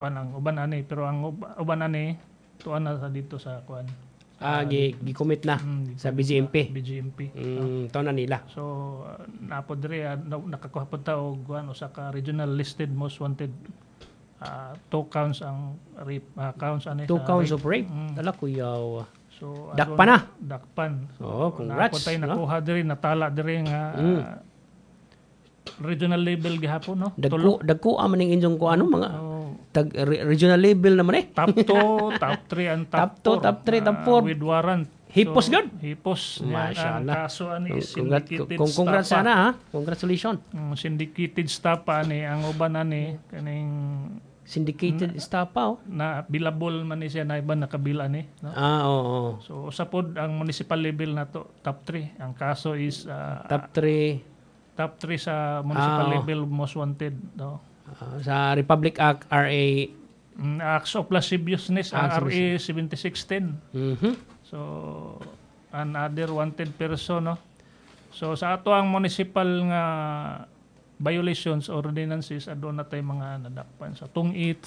kuan ang uban ani, pero ang uban ani tuan na sa dito sa kuan. Gi-commit na sa BGMP. BGMP. Taon na nila. So napo diri nakakuha po ta og kuan usa ka regional listed most wanted. 2 counts ang rape, counts ani 2 sa counts rape. of rape. Dala kuyaw. So Dakpan na. Dakpan. Congrats. Napo tay nakuha diri, natala diri nga regional level gihapon, no? Dagko man ning inyong ko ano mga regional level naman Top 2, top 3 and top 4. Top 3, top 4 with warrant. Hipos god. Hipos. Ang kaso ani syndicated congrats sana ha. Congratulations. Syndicated stapa ni ang uban ani kaning syndicated stapa na billable man ni siya na iban nakabila ni, no? Oo. So usa pod ang municipal level na to, top 3. Ang kaso is top 3 sa municipal level most wanted, no? Sa Republic Act RA Acts of Lasciviousness, RA 7610. So another wanted person, no? So sa ato ang municipal nga violations ordinances adto na tay mga nadakpan sa tungit,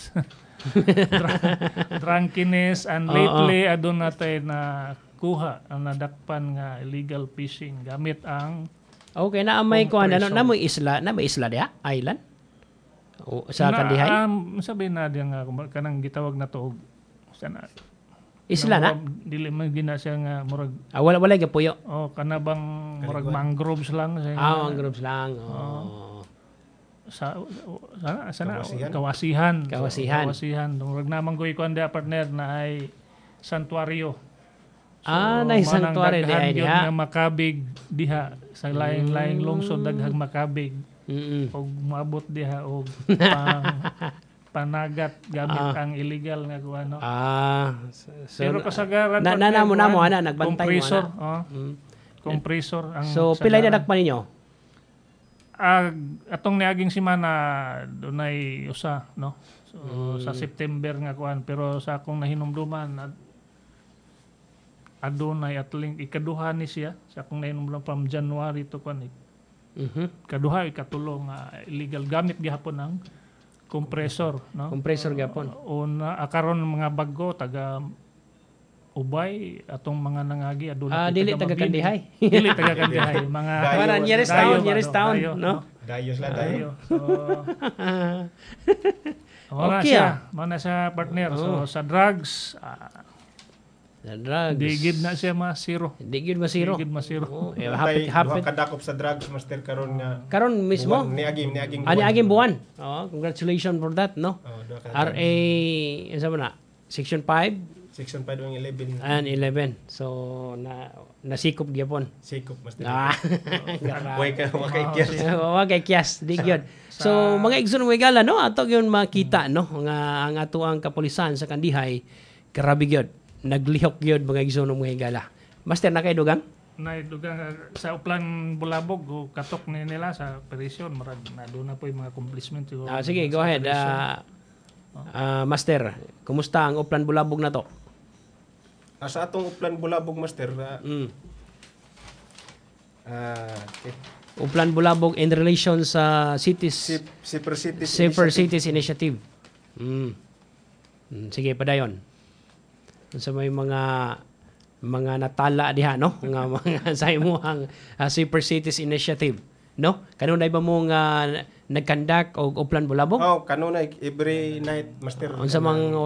drunkenness, and lately adto na tay na kuha ang nadakpan nga illegal fishing gamit ang okay na may kuan ano na may isla dia island o sa Kandihay sabi na diya nga kanang gitawag na to sana isla na dili man gina siya nga murag wala gapuyo kana bang murag mangroves lang siya mangroves lang sana kawasihan murag namang goy kuan dia partner na ay santuario. Nay sanctuary diha. Makabig diha sa laing-laing lungsod daghang makabig. Og moabot diha og panagat gamit ang illegal nga kuan, no. So, pero kasagaran namo nagbantay compressor, compressor ang so pilay na dakpan ninyo? Atong niaging semana dunay usa, no. So sa September nga kuan, pero sa akong nahinumduman adunay at link ikaduha ni siya sa akong nahinumduman from January to kuan kaduha ikatulo nga illegal gamit gihapon ang compressor, no. Compressor gihapon. Una karon mga baggo taga Ubay atong mga nangagi aduna dili taga Kandihay. Dili taga Kandihay, mga nearest town, no. Dayos la dayo. Okay, mana siya partner. So sa drugs digid na siya masiro. Digid masiro. Hapit kadakop sa drugs master karon mismo. Niaging buwan. Congratulations for that, no. RA ano na? Section 5 ang 11 and 11. So nasikop gyapon. Sikop master. Kay kias digid. So mga igsoon mo igala, no, ato gyud makita, no, nga ang ato ang kapulisan sa Kandihay grabe gyud. Naglihok gyud mga igsoon mo igala. Master na kay dugang? Dugang sa Uplan Bulabog o katok ni nila sa operasyon marag na doon na po yung mga accomplishment. Sige, go ahead. Master, kumusta ang Uplan Bulabog na to? Sa atong Uplan Bulabog, Master, Uplan Bulabog in relation sa cities Safer Cities Initiative. Sige, padayon. Sa may mga natala diha, no, nga mga sa imuhang Safer Cities Initiative, no, kanunay ba mo nga nagkandak og Uplan Bulabog? Kanunay every night, Master. Unsang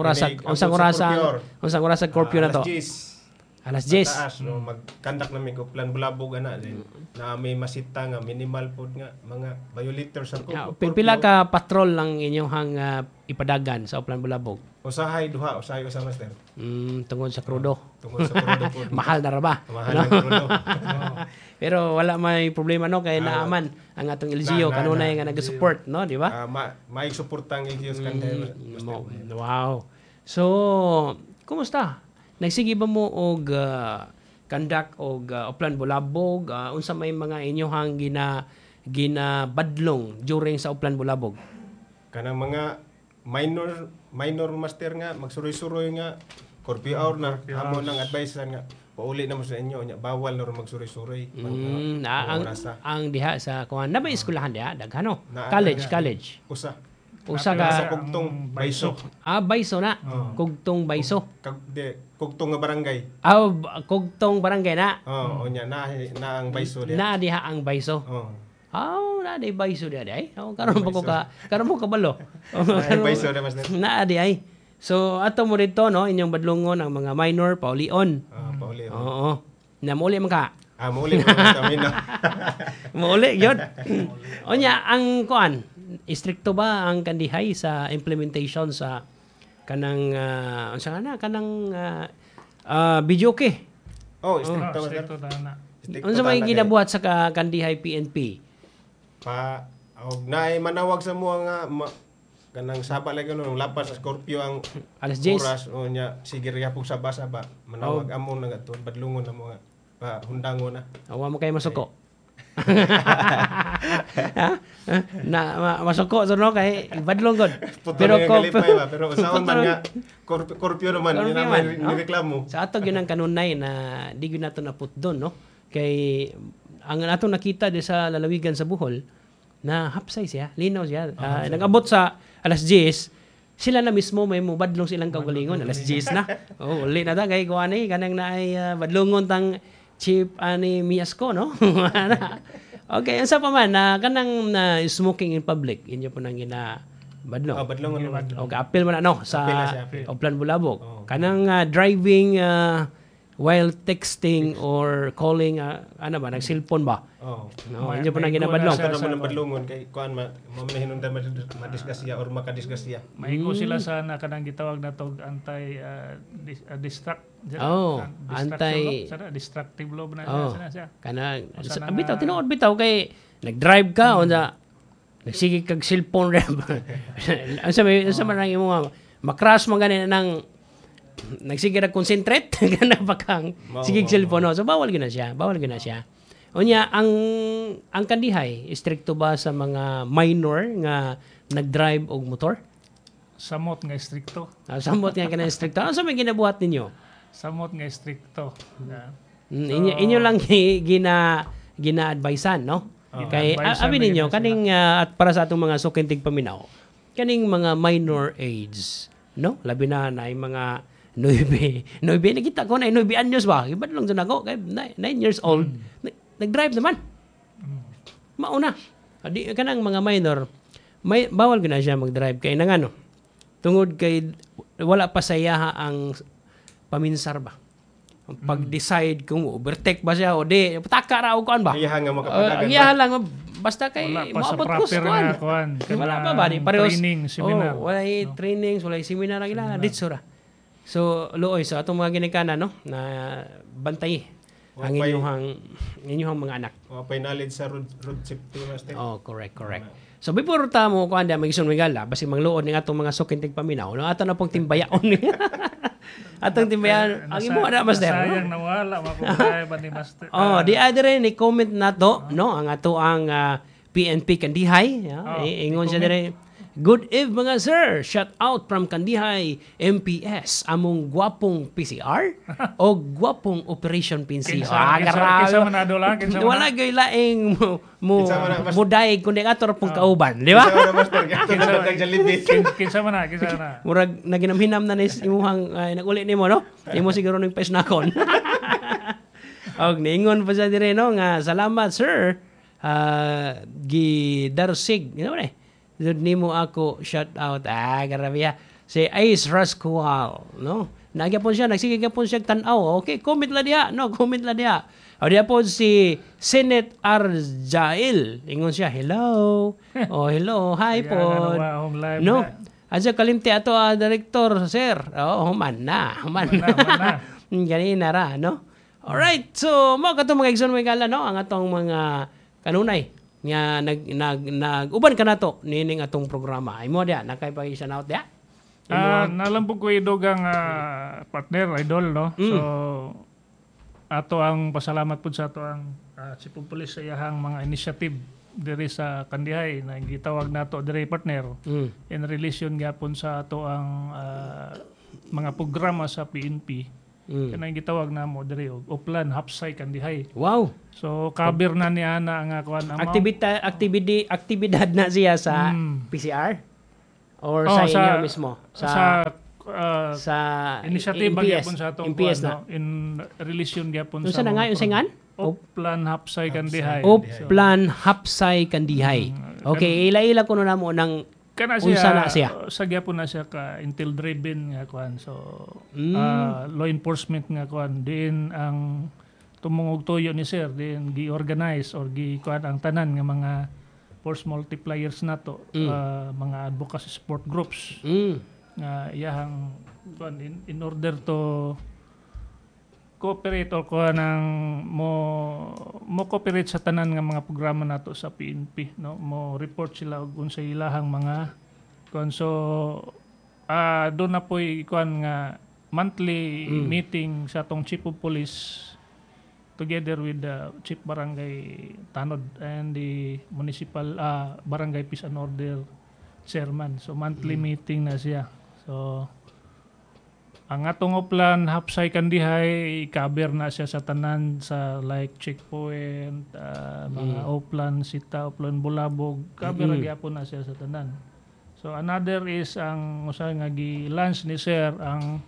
oras curfew na to? Alas 10. Taas, no, magkandak namin Uplan Bulabog na may masita nga minimal pod nga mga violators ang pila ka patrol lang inyong ipadagan sa Uplan Bulabog? Usahay usa, Master. Tungod sa krudo. Po. Mahal na ra ba? Mahal na krudo. Pero wala may problema, no, kay naaman ang atong LGU kanunay nga nag-support, no, di ba? May suportang LGU kanday. Wow. So, kumusta? Nagsige ba mo og kandak og Uplan Bulabog? Unsa may mga inyohang ginabadlong during sa Uplan Bulabog? Kanang mga minor Master nga magsuroy-suroy nga curfew hour na amo nang advice nga pauli na mo sa inyo nya bawal na ro magsuroy-suroy ang diha sa kuan na ba eskwelahan diha daghano college usa Usa Sa ka kugtong bayso. bayso na. Oo. Kugtong bayso. Kugtong nga barangay. Kugtong barangay na. Onya na ang bayso diha. Na diha ang bayso. Na di bayso diha di. Karon mo kabalo. Ay bayso na master. Na di ay. So ato mo dito no inyong badlungon ang mga minor paulion. Pauli. Oo. Na mauli man ka. Muli mo kami na. Mauli yun. Onya ang kuan istrikto ba ang kandihay sa implementation sa kanang videoke? Istrikto master. Stricto na. Unsa may ginabuhat sa kandihay PNP? Naay manawag sa mga nga kanang saba lagi lapas Scorpio ang Alas 10. oras nya sige riya pug saba-saba manawag amon nga to badlungon na mga hundangon na. Awa mo kay masuko. Masuko so no kay badlong god. Pero usaon man nga Scorpio naman yun naman nireklamo. Sa ato gyud ang kanunay na di gyud nato naput doon no. Kay ang ato nakita di sa lalawigan sa Bohol na hapsay siya, linaw siya. Nag-abot sa alas 10, sila na mismo may mubadlong silang kaugalingon alas 10 na. Uli na ta kay kuan kanang naay badlongon tang Chief ani Miasco no. Okay, unsa pa man kanang smoking in public inyo po nang badlong. Badlongon naman. Okay, appeal man no sa Appeal. Oplan Bulabog. Kanang driving while texting or calling nag-cellphone ba? No, inyo po nang ginabadlong. Sa naman badlongon kay kuan mamahinungdan madiskusya or makadiskusya. Maigo sila sa kanang gitawag na tog anti destructive law na siya. Kanang bitaw tinuod bitaw kay nag-drive ka unsa nagsige kag cellphone ra. Unsa man ang imong makras man ganin nang nagsige ra concentrate kana pa kang sige cellphone so bawal gyud na siya. Unya ang kandihay istrikto ba sa mga minor nga nag-drive og motor? Samot nga istrikto. Samot nga kana istrikto. Ano sa may ginabuhat ninyo? Samot nga istrikto. Inyo lang gina-advisean, no? Kay abi ninyo kaning at para sa atong mga sukintig paminaw, kaning mga minor age, no? Labi na yung mga 9 nakita ko na 9 anyos ba? Ibad lang dyan ako kay 9 years old. Nag-drive naman. Mauna. Kanang mga minor, bawal gina siya mag-drive kay nang ano. Tungod kay wala pa sayaha ang paminsar ba. Pag-decide kung overtake ba siya o di, pataka ra o kuan ba? Iyahan nga makapadagan. Iyahan lang basta kay maabot ko sa kuan. Wala pa ba di parehas training seminar. Wala trainings, wala seminar ang ilana ditso ra. So looy sa atong mga ginikanan no na bantay ang inyong mga anak. Pay knowledge sa road safety master. Correct. So before ta mo kuan da magison migala basi mangluod ning atong mga sukintig paminaw no ato na pong timbayaon. Atong timbayan ang imo na master. Sayang nawala makuhay ba ni master. Di adere ni comment nato no ang ato ang PNP Kandihay ingon siya dire. Good eve mga sir, shout out from Kandihay MPS among gwapong PCR o gwapong Operation Pinsi. Kinsa man adola, kinsa man. Wala gay laing muday kundi ato pong kauban, di ba? Kinsa man. Murag naginamhinam na nis imuhang naguli nimo no. Imo siguro ning pesnakon. Og niingon pa sa dire no nga salamat sir. Gidarsig, you know ba? Doon nimo ako shout out. Grabe si Ace Rascual, no? Nagyapon siya, nagsigigapon siya tan-aw. Okay, comment la diha, no? Comment la diha. O diha po si Senet Arjail. Ingon siya, hello. Hello, hi po. No? Adyo kalimti ato director, sir. Human na. Ganina ra, no? Alright, so mo kato mga igsoon mga no? Ang atong mga kanunay nga nag-uban ka na to nining atong programa. Imo dia nakay pa isa out dia. Nalampog ko idugang partner idol no. So ato ang pasalamat pud sa ato ang Chief of Police sa iyahang mga initiative diri sa Kandihay na gitawag nato diri partner in relation gyapon sa ato ang mga programa sa PNP. Kanang gitawag namo diri Oplan Hapsay Kandihay. Wow. So cover na niya na ang kuan aktibidad na siya sa PCR. Or sa inyo mismo? Sa initiative gyapon sa atong MPS na. in relation gyapon Unsa na nga yung singan? Oplan Hapsay Kandihay. Oplan Hapsay Kandihay. Okay, ila-ila ko na mo ng kana unsa na siya. Sa gyapon na siya ka intel driven nga kuan. So law enforcement nga kuan din ang tumungog tuyo ni sir din gi-organize or gi-kuan ang tanan nga mga force multipliers nato mga advocacy support groups nga iyahang kuan in order to cooperate or kuha ng mo cooperate sa tanan nga mga programa nato sa PNP, no, mo report sila og unsa ilahang mga kuan. So doon na po'y kuan nga monthly meeting sa atong chief of police together with the chief barangay Tanod and the municipal barangay peace and order chairman. So monthly meeting na siya. So ang atong Oplan Hapsay Kandihay cover na siya sa tanan sa like checkpoint, mga Oplan Sita, Oplan Bulabog, cover gyapon na siya sa tanan. So another is ang usa nga gi-launch ni sir ang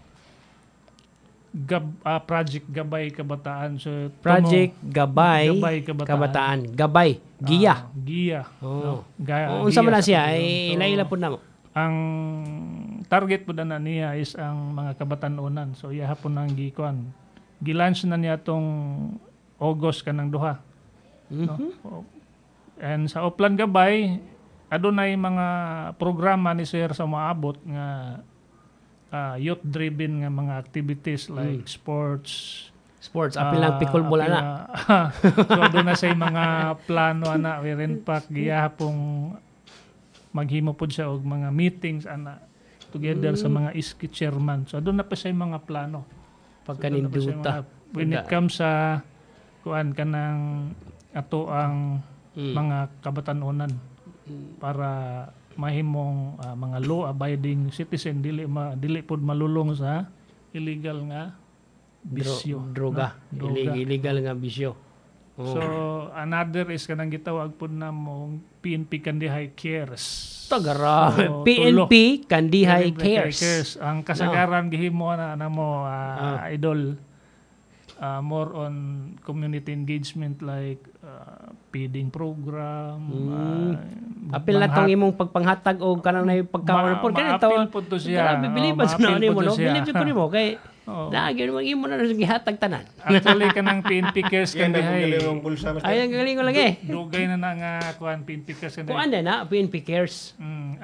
Project Gabay Kabataan. So Project Gabay Kabataan. Gabay, Giya. Giya. Oh. No? Unsa man na siya? Ila-ila po na mo. Ang target po na niya is ang mga kabatanunan. So iya hapon nang gikuan. Gi-launch na niya tong August kanang duha. No? And sa Oplan Gabay adunay mga programa ni sir sa maabot nga youth driven nga mga activities like sports. Apil lang pikul bola na. So doon na say mga plano ana wherein pak giya hapong maghimo pod siya og mga meetings ana together sa mga iski chairman. So doon na pa siya mga plano pagkaninduta. When it comes sa kuan kanang ato ang mga kabatanunan para mahimong mga law abiding citizen dili pod malulong sa illegal nga bisyo, droga. Illegal nga bisyo. So another is kanang gitawag pod na mong PNP Kandihay Cares. Tagara. PNP Kandihay Cares. Ang kasagaran gihimo na mo idol more on community engagement like feeding program. Apil na tong imong pagpanghatag o kanang na pagkaon po kanito. Apil pod to siya. Biliban sa nimo no. Bilib ko nimo kay lagi mo imo na gihatag tanan. Actually kanang PNP Cares Kandihay. Ay ang galing ko lang Dugay na nga kuan PNP Cares Kandihay. Kuan na PNP Cares.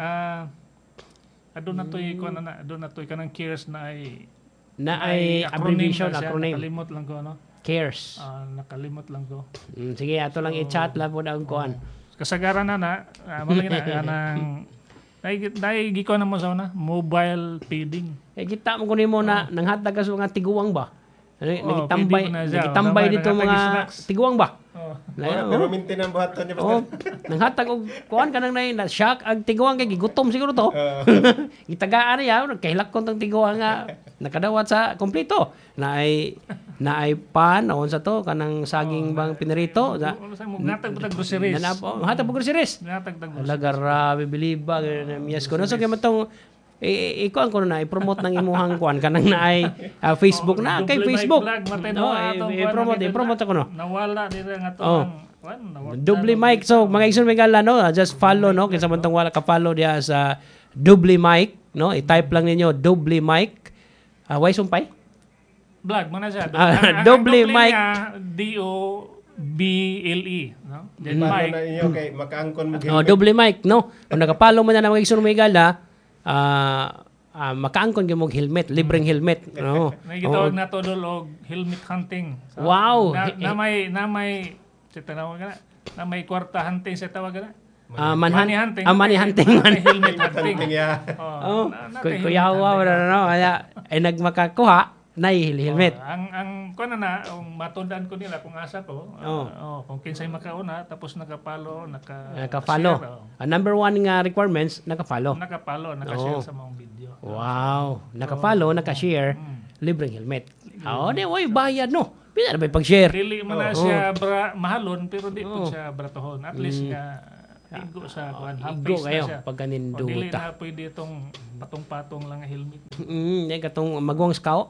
Adun na toy kuan na adun na toy kanang Cares na ay abbreviation, acronym. Nakalimot lang ko, no? Cares. Nakalimot lang ko. Sige, ato lang i-chat lang po na ang kuhan. Kasagaran na, malaki na, naigi ko na mo sa una, mobile feeding. Kita mo ko mo na, nanghatag ka sa mga tiguang ba? Nagitambay dito mga tiguang ba? Pero mintin ang buhaton niya. Nanghatag og kuan kanang na shock ang tiguang kay gigutom siguro to. Gitagaan niya kahilak kon tong tiguang nga nakadawat sa kompleto. Naay pan on sa to kanang saging bang pinirito. Natag po groceries. Hatag po groceries. Natag Ala grabe biliba miyas ko. So kay matong ikuan ko na i-promote ng imuhang kuan kanang naay Facebook na kay Facebook. I-promote ako no. Nawala dira nga to Double mic. So mga igsoon megala no, just follow no kinsa man tong wala ka follow diha sa Double mic no, i-type lang ninyo Double mic. Why sumpay? Vlog mo na siya. Double mic DOBLE no. Then mic. Okay, makaangkon mo. Double mic no. Kung naka-follow mo na mga igsoon megala makaangkon gyud mo helmet, libreng helmet. No. Nagitawag na to og helmet hunting. So, wow. Na may tawag na. Na may kwarta hunting sa tawag na. Money hunting. Helmet hunting. Kuya wow no. Ay nagmakakuha na helmet. Ang kuno na matundaan ko nila kung asa ko. Kung kinsay makauna tapos naka-follow. Number one nga requirements naka-follow. Naka-share sa mga video. Wow, naka-follow, naka-share, libreng helmet. Oy bayad no. Pila na ba pag-share? Dili man na siya mahalon pero di po siya bratohon. At least nga Igo sa kuan. Igo kayo O dili pagkaninduta. na pwede itong patong-patong lang nga helmet. Yan katong magwang scout.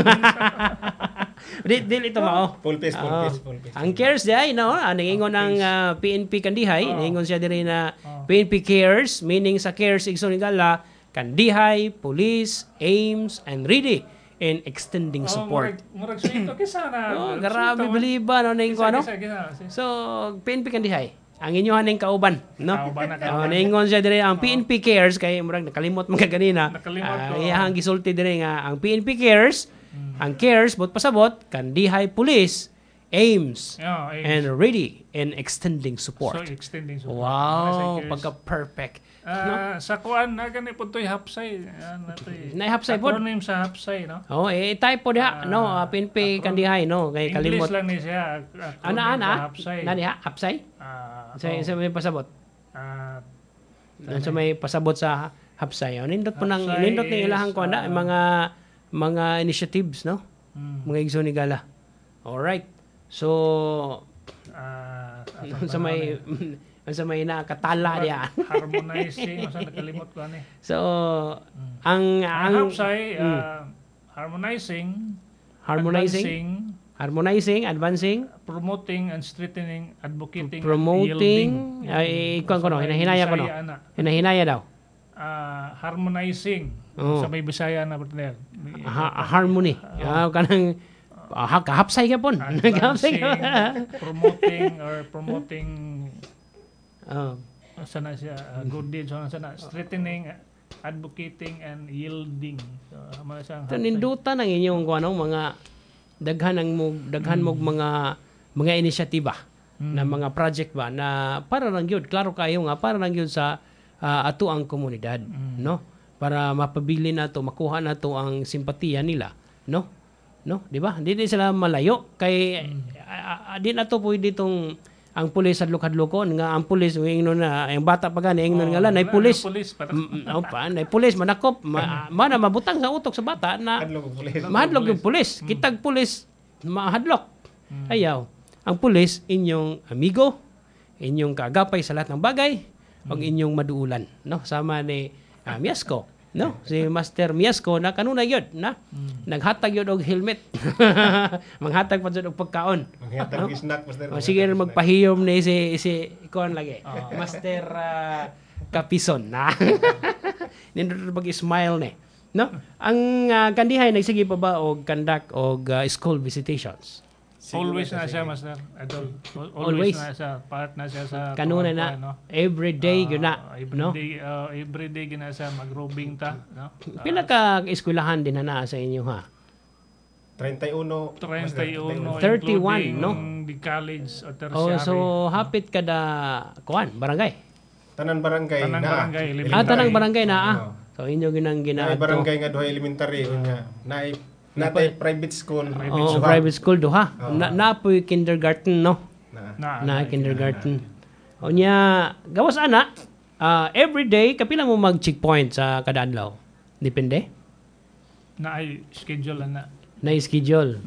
Dili ito mao. Full face. Ang cares day no, nangingon ang PNP Kandihay, nangingon siya diri na PNP cares, meaning sa cares igsoon Higala, Kandihay, Police, AIMS and ready in extending support. Murag suito kisa na. Grabe beliba no ning ko ano. Kisa. So PNP Kandihay, ang inyohan ning kauban, no? Kauban na Nangingon siya diri ang PNP cares kay murag nakalimot man kanina. Nakalimot ko. Iyahang gisulti diri nga ang PNP cares, ang cares bot pasabot Kandihay Police, AIMS, and ready in extending support. So extending support. Wow, pagka-perfect. Sa kuan na gani puntoy hapsay. Naihapsay po. Acronym sa hapsay, no? Oh, type po diha, no, PNP Kandihay, no, kay kalimot. English lang ni siya. Ana, hapsay. nani ha, hapsay? Sa may pasabot. Sa may pasabot sa hapsay. Nindot po nang nindot ning ilahang kuan na mga initiatives, no? Mga igsoon ni Gala. All right. So sa may nakatala diya. Harmonizing, masa nakalimot ko ani. So ang hapsay harmonizing, advancing, promoting and strengthening, advocating, promoting, ikuan ko no, hinahinaya ko no. Hinahinaya daw. Harmonizing. Sa may Bisaya na partner. Harmony. Kanang kahapsay ka pon. Promoting sana siya good deeds, sana strengthening, advocating and yielding. So mga siyang ninduta ng inyong kuanong mga daghan mo mga inisyatiba na mga project ba na para lang gyud klaro kayo nga para lang gyud sa ato ang komunidad, no? Para mapabili nato, makuha nato ang simpatiya nila, no? Di ba? Di sila malayo kay di nato pwede ditong ang pulis hadlok-hadlokon nga ang pulis ingnon na ang bata pa gani ingnon nga nay pulis. Nay pulis manakop mana mabutang sa utok sa bata na mahadlok yung pulis. Kitag pulis mahadlok. Ayaw. Ang pulis inyong amigo, inyong kaagapay sa lahat ng bagay, ug inyong maduulan, no? Sama ni Miasco, no? Si Master Miasco na kanunay gyud na naghatag gyud og helmet. Manghatag pa jud og pagkaon. Manghatag og snack, Master. Sige magpahiyom ni si ikuan lagi. Master Kapison na. Nindot pag-smile ni. No? Ang Kandihay nagsige pa ba og conduct og school visitations? Always na siya, Master. Always na siya. Part na siya sa kanuna na. No? Every day yun na. No? Every day gina siya. Mag-robing ta. No? Pila ka eskwelahan din na sa inyo ha? 31. 31, no? The college o tertiary. So hapit kada kuan, barangay? Tanang barangay na. Tanang barangay na. So inyo ginang Ay barangay nga duha elementary unya. Natay private school. Private school duha. Napoy kindergarten, no? Na kindergarten. Unya gawas ana, every day kapila mo mag-checkpoint sa kada adlaw? Depende. Na ay schedule na. Na schedule.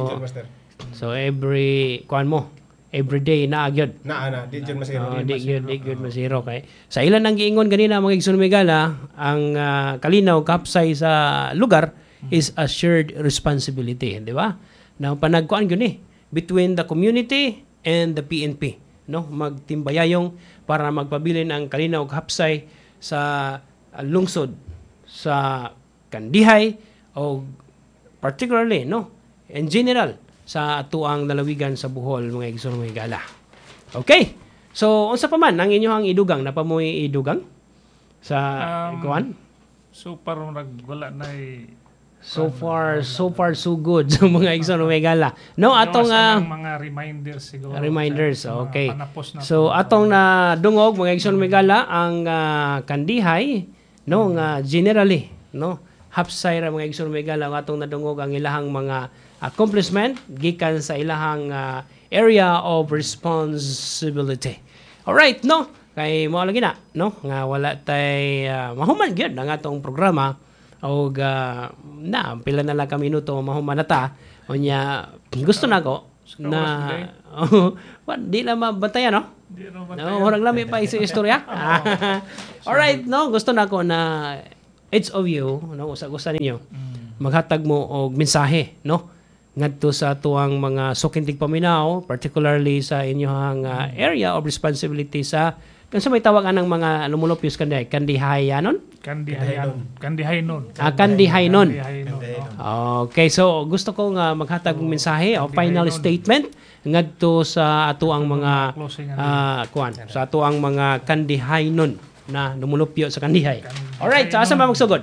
So every every day na agyod. Di jud masiro. Di gyud masiro kay. Sa ilan ang giingon ganina mga igsoon Migala, ang kalinaw kapsay sa lugar is a shared responsibility, di ba? Na panagkuan gyud ni between the community and the PNP, no? Magtimbayayong para magpabilin ang kalinaw hapsay sa lungsod sa Kandihay o particularly, no? In general sa atuang lalawigan sa Bohol, mga igsoon mga Higala. Okay. So unsa pa man ang inyong idugang napamoy idugang sa kuan? So parang wala na So far so good sa mga igsoon mga Higala. No, atong mga reminders siguro. Reminders, okay. So atong na dungog mga igsoon mga Higala ang Kandihay, no, nga generally, no, hapsay ra mga igsoon mga Higala atong nadungog ang ilahang mga accomplishment gikan sa ilahang area of responsibility. All right, no? Kay mo lagi na, no? Nga wala tay mahuman gyud ang atong programa og pila na lang ka minuto mahuman na ta. Unya gusto na ko na di na mabantayan, no? Di naman No, orang lami pa istorya. Alright, no, gusto na ko na each of you, no, usa ninyo, maghatag mo og mensahe, no, ngadto sa tuang mga sukintig paminaw, particularly sa inyong area of responsibility sa kansa may tawagan ng mga lumulupyos kandihayanon? Kandihaynon. Kandihaynon. No? Okay, so gusto ko nga maghatag ng mensahe o final statement ngadto sa ato ang mga sa ato ang mga kandihaynon na lumulupyo sa kandihay. Alright, so asa ba magsugod?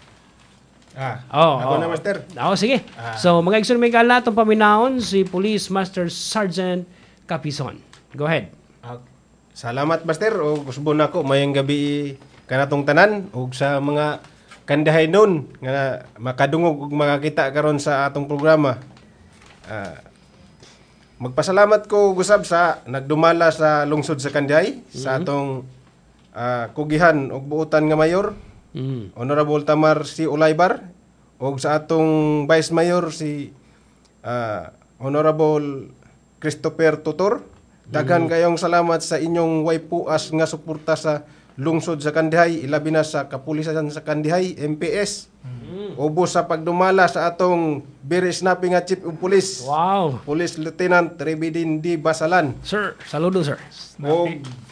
Ako na, Master. Sige. So, mga igsoon may gala itong paminaon, si Police Master Sergeant Capison. Go ahead. Salamat, Master. O kusbo na ko, mayang gabi kanatong tanan o sa mga kandihay nun nga makadungog ug makakita karon sa atong programa. Magpasalamat ko gusab sa nagdumala sa lungsod sa Kandihay sa atong kugihan ug buutan nga mayor. Honorable Tamar C. Olaybar o sa atong Vice Mayor si Honorable Christopher Tutor. Daghan kayong salamat sa inyong way puas nga suporta sa lungsod sa Kandihay, ilabi na sa kapulisan sa Kandihay, MPS. Ubos sa pagdumala sa atong very snappy nga Chief of Police. Wow. Police Lieutenant Rebidin D. Basalan. Sir, saludo sir. O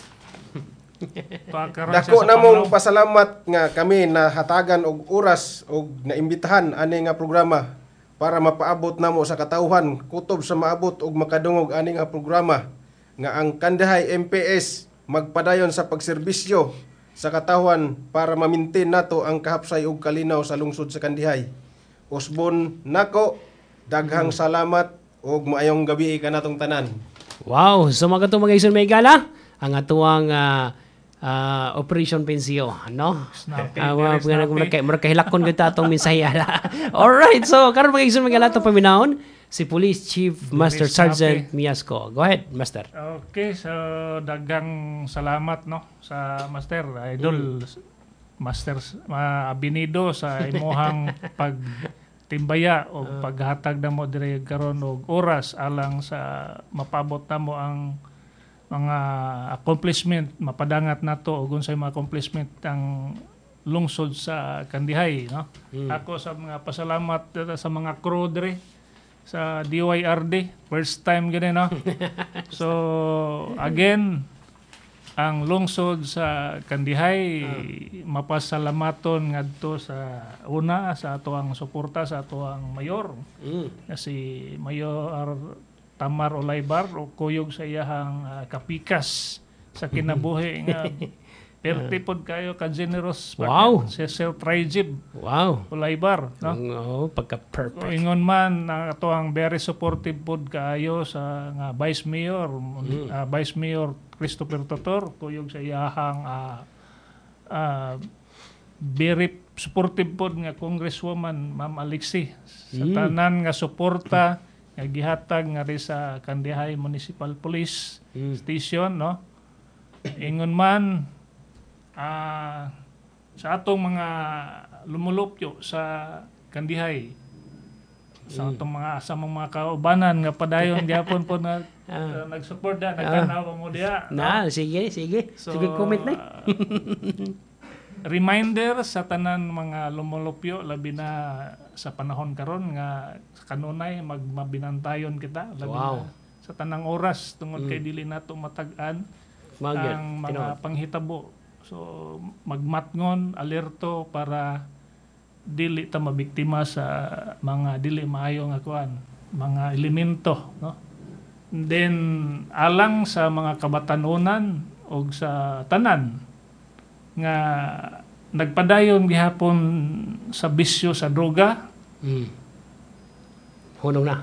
dako na mong pasalamat nga kami na hatagan og oras og naimbitahan ani nga programa para mapaabot namo sa katawhan kutob sa maabot og makadungog ani nga programa nga ang Kandihay MPS magpadayon sa pagserbisyo sa katawhan para ma-maintain nato ang kahapsay ug kalinaw sa lungsod sa Kandihay. Usbon nako, daghang salamat ug maayong gabi kanatong tanan. Wow, so mga katong mga igsoon may gala, ang atuang Operation Pensio, no? Kahilakon kita atong mensahe. Alright, so karon mga igsoon may gala itong paminahon, si Police Chief Master Sergeant Miasco. Go ahead, Master. Okay, so daghang salamat no sa Master Idol Master Abinido sa imuhang pagtimbaya o paghatag namo dire karon og oras alang sa mapabot namo ang mga accomplishment mapadangat nato og unsay mga accomplishment ang lungsod sa Kandihay, no? Ako sa mga pasalamat sa mga crew dire sa DYRD, first time gani, no? So again, ang lungsod sa Kandihay mapasalamaton ngadto sa una sa atoang suporta sa atoang mayor. Si Mayor Tamar Olaybar o kuyog sa iyahang kapikas sa kinabuhi nga perti pod kayo ka generous. Wow. Si Sir Trajib. Wow. Olaybar, no? Pagka-perfect. O ingon man ato ang very supportive pod kayo sa nga Vice Mayor, Vice Mayor Christopher Tutor, kuyog sa iyahang very supportive pod nga Congresswoman Ma'am Alexi sa tanan nga suporta nga gihatag nga ri sa Kandihay Municipal Police Station, no? Ingon man sa atong mga lumulupyo sa Kandihay, sa atong mga kaubanan nga padayon gyapon po na nag-support na nagtanaw mo diha. Sige. So, sige, comment na. Reminder sa tanan mga lumulupyo labi na sa panahon karon nga kanunay mabinantayon kita labi na sa tanang oras tungod kay dili nato matag-an ang mga panghitabo. So magmatngon, alerto para dili ta mabiktima sa mga dili maayo nga kuan, mga elemento, no? And then alang sa mga kabatanunan og sa tanan nga nagpadayon gihapon sa bisyo sa droga. Hunong na.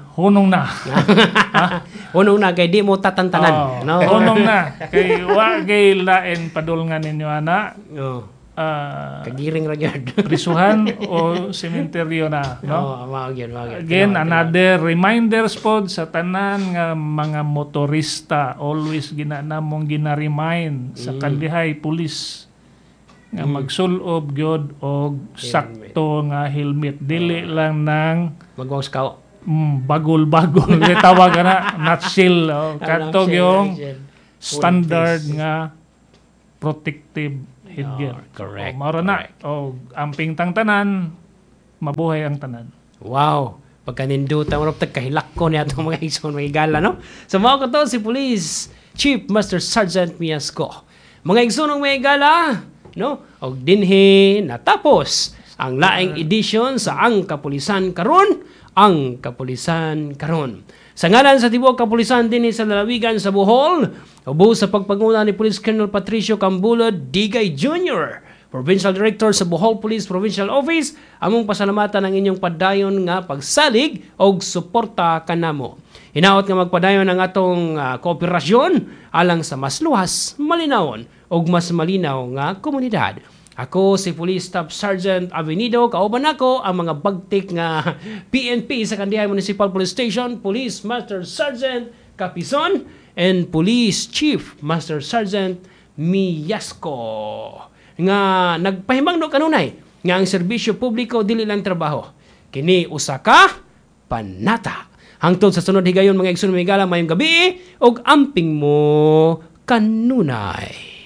Hunong na kay di mo tatantanan. No? Hunong na kay wa gay lain padulngan ninyo ana. Kagiring ra gyud. Prisuhan o sementeryo na, no? Again, another reminders pod sa tanan nga mga motorista, always ginanamong gina-remind sa Kandihay Police nga magsulob gyud og sakto nga helmet, dili lang nang magwaos bagol-bagol tawag na nutshell, kanto yung standard nga protective headgear. correct, O, maura na. O, amping tang tanan, mabuhay ang tanan. Wow. Pagkaninduta, marap kahilak ko niya itong mga igsoon, mga igala, no? So, mga ko to, si Police Chief Master Sergeant Miasco. Mga igsoon ng mga igala, no? O dinhi natapos ang laing edition sa Ang Kapulisan Karon, Ang Kapulisan Karon. Sa ngalan sa tibuok kapulisan din sa lalawigan sa Bohol, ubo sa pagpanguna ni Police Colonel Patricio Cambulod Digay Jr., Provincial Director sa Bohol Police Provincial Office, among pasalamatan ang inyong padayon nga pagsalig og suporta kanamo. Hinaot nga magpadayon ang atong kooperasyon alang sa mas luwas, malinawon og mas malinaw nga komunidad. Ako si Police Staff Sergeant Avenido, kauban ako ang mga bagtik nga PNP sa Kandihay Municipal Police Station, Police Master Sergeant Capizon, and Police Chief Master Sergeant Miasco. Nga nagpahimangno kanunay nga ang serbisyo publiko dili lang trabaho. Kini usa ka panata. Hangtod sa sunod higayon mga igsoon mga higala mayong gabi ug amping mo kanunay.